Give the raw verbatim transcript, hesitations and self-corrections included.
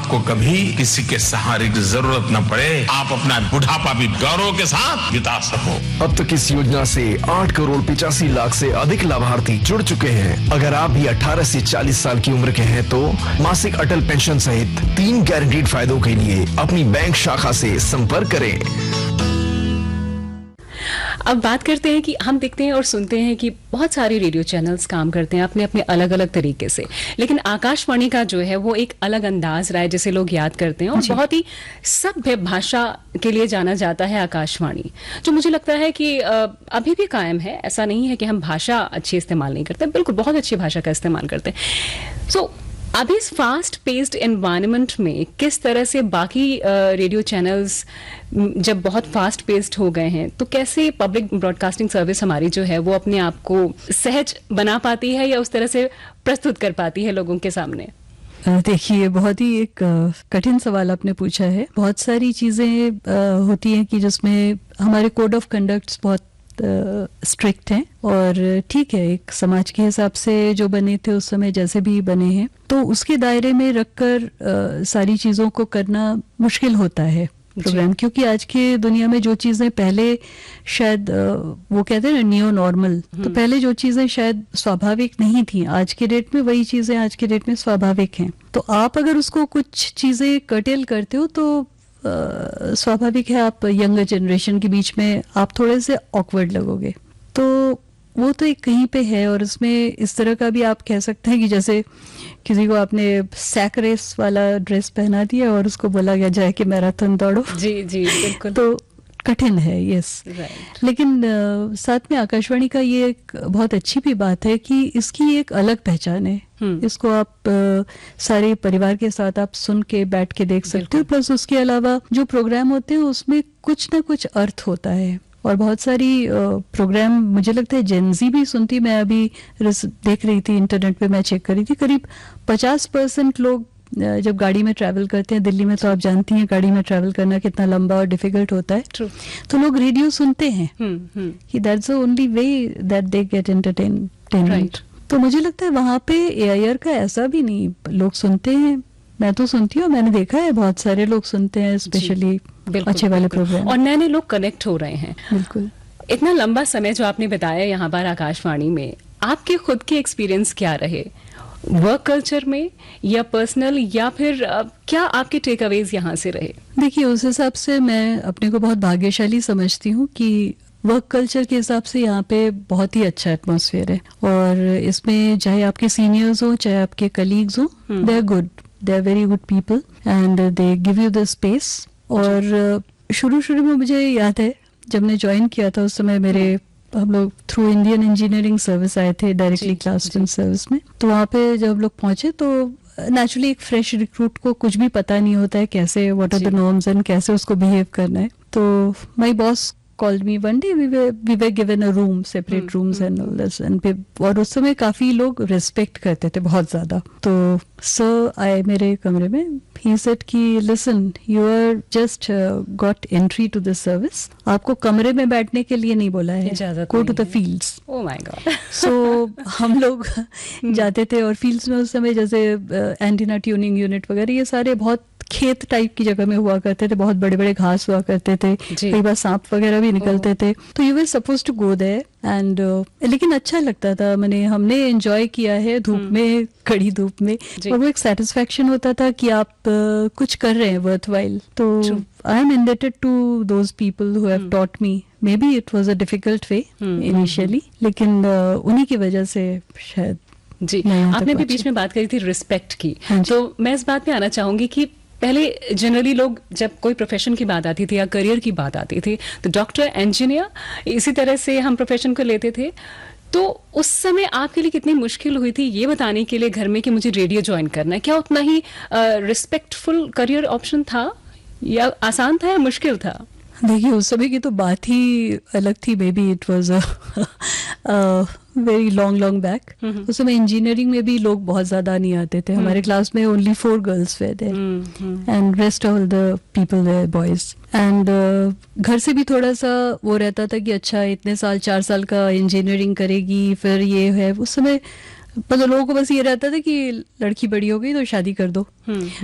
आपको कभी किसी के सहारे की जरूरत न पड़े, आप अपना बुढ़ापा भी गौरव के साथ बिता सको। अब तक इस योजना से आठ करोड़ पिचासी लाख से अधिक लाभार्थी जुड़ चुके हैं। अगर आप भी अठारह से चालीस साल की उम्र के हैं तो मासिक अटल पेंशन सहित तीन गारंटीड फायदों के लिए अपनी बैंक शाखा से संपर्क करें। अब बात करते हैं कि हम देखते हैं और सुनते हैं कि बहुत सारे रेडियो चैनल्स काम करते हैं अपने अपने अलग अलग तरीके से, लेकिन आकाशवाणी का जो है वो एक अलग अंदाज रहा है जिसे लोग याद करते हैं और बहुत ही सभ्य भाषा के लिए जाना जाता है आकाशवाणी, जो मुझे लगता है कि अभी भी कायम है। ऐसा नहीं है कि हम भाषा अच्छी इस्तेमाल नहीं करते, बिल्कुल बहुत अच्छी भाषा का इस्तेमाल करते हैं। सो अभी इस फास्ट पेस्ड एनवायरनमेंट में किस तरह से बाकी रेडियो चैनल्स जब बहुत फास्ट पेस्ड हो गए हैं तो कैसे पब्लिक ब्रॉडकास्टिंग सर्विस हमारी जो है वो अपने आप को सहज बना पाती है या उस तरह से प्रस्तुत कर पाती है लोगों के सामने? देखिए, बहुत ही एक कठिन सवाल आपने पूछा है। बहुत सारी चीज़ें होती हैं कि जिसमें हमारे कोड ऑफ कंडक्ट्स बहुत स्ट्रिक्ट हैं और ठीक है, एक समाज के हिसाब से जो बने थे उस समय जैसे भी बने हैं तो उसके दायरे में रखकर सारी चीज़ों को करना मुश्किल होता है प्रोग्राम, क्योंकि आज के दुनिया में जो चीज़ें पहले शायद वो कहते हैं ना न्यू नॉर्मल, तो पहले जो चीज़ें शायद स्वाभाविक नहीं थी आज के डेट में वही चीज़ें आज के डेट में स्वाभाविक हैं। तो आप अगर उसको कुछ चीज़ें कर्टेल करते हो तो Uh, स्वाभाविक है आप यंगर जनरेशन के बीच में आप थोड़े से ऑकवर्ड लगोगे, तो वो तो एक कहीं पे है। और उसमें इस तरह का भी आप कह सकते हैं कि जैसे किसी को आपने सैक रेस वाला ड्रेस पहना दिया और उसको बोला गया जाए कि मैराथन दौड़ो, जी जी बिल्कुल, तो कठिन है। Yes right. लेकिन uh, साथ में आकाशवाणी का ये एक बहुत अच्छी भी बात है कि इसकी एक अलग पहचान है। hmm. इसको आप uh, सारे परिवार के साथ आप सुन के बैठ के देख सकते हो, प्लस उसके अलावा जो प्रोग्राम होते हैं उसमें कुछ ना कुछ अर्थ होता है और बहुत सारी प्रोग्राम uh, मुझे लगता है जेनजी भी सुनती। मैं अभी देख रही थी इंटरनेट पे, मैं चेक कर रही थी, करीब पचास परसेंट लोग जब गाड़ी में ट्रैवल करते हैं, दिल्ली में तो आप जानती हैं गाड़ी में ट्रैवल करना कितना लंबा और डिफिकल्ट होता है, True. तो लोग रेडियो सुनते हैं कि that's the only way that they get entertainment. तो मुझे लगता है वहाँ पे एआईआर का ऐसा भी नहीं, लोग सुनते हैं, मैं तो सुनती हूँ, मैंने देखा है बहुत सारे लोग सुनते हैं, स्पेशली अच्छे वाले प्रोग्राम, और नए नए लोग कनेक्ट हो रहे हैं। बिल्कुल। इतना लंबा समय जो आपने बताया यहाँ पर आकाशवाणी में, आपके खुद के एक्सपीरियंस क्या रहे वर्क कल्चर में या पर्सनल, या फिर क्या आपके टेक अवेज यहाँ से रहे? देखिए, उस हिसाब से मैं अपने को बहुत भाग्यशाली समझती हूँ कि वर्क कल्चर के हिसाब से यहाँ पे बहुत ही अच्छा एटमॉस्फेयर है और इसमें चाहे आपके सीनियर्स हो चाहे आपके कलीग्स हो, they are good, they are very good people and they give you the space. और शुरू शुरू में मुझे याद है जब मैं ज्वाइन किया था उस समय मेरे हम लोग थ्रू इंडियन इंजीनियरिंग सर्विस आए थे डायरेक्टली क्लास वन सर्विस में, तो वहाँ पे जब लोग पहुंचे तो नेचुरली एक फ्रेश रिक्रूट को कुछ भी पता नहीं होता है कैसे what are the norms and कैसे उसको बिहेव करना है। तो my boss called me one day, we were we were given a room, separate hmm. rooms and all this, and और उस समय काफी लोग रिस्पेक्ट करते थे बहुत ज्यादा। तो सर आए मेरे कमरे में, he said कि listen, you are just uh, got entry to this service, आपको कमरे में बैठने के लिए नहीं बोला है, go to the fields। oh my god। so हम लोग जाते थे और fields में उस समय जैसे एंटीना ट्यूनिंग यूनिट वगैरह ये सारे बहुत खेत टाइप की जगह में हुआ करते थे, बहुत बड़े बड़े घास हुआ करते थे, कई बार सांप वगैरह भी निकलते थे, तो you were suppose to go there and लेकिन अच्छा लगता था, मैंने हमने एंजॉय किया है धूप में, कड़ी धूप में, और वो एक सेटिस्फेक्शन होता था कि आप uh, कुछ कर रहे हैं वर्थ वाइल। तो I am indebted to those people who have taught me, may be it was a difficult way initially, लेकिन uh, उन्हीं की वजह से शायद। जी, आपने भी बीच में बात करी थी रिस्पेक्ट की, तो मैं इस बात पे आना चाहूंगी कि पहले जनरली लोग जब कोई प्रोफेशन की बात आती थी या करियर की बात आती थी तो डॉक्टर, इंजीनियर, इसी तरह से हम प्रोफेशन को लेते थे। तो उस समय आपके लिए कितनी मुश्किल हुई थी ये बताने के लिए घर में कि मुझे रेडियो ज्वाइन करना है? क्या उतना ही रिस्पेक्टफुल करियर ऑप्शन था या आसान था या मुश्किल था? देखिए, उस समय की तो बात ही अलग थी, may be it was very long long back. उस समय इंजीनियरिंग में भी लोग बहुत ज्यादा नहीं आते थे, हमारे क्लास में ओनली फोर गर्ल्स वे थे and rest all the people way boys. And घर से भी थोड़ा सा वो रहता था कि अच्छा इतने साल, चार साल का इंजीनियरिंग करेगी, फिर ये है। उस समय मतलब लोगों को बस ये रहता था कि लड़की बड़ी हो गई तो शादी कर दो।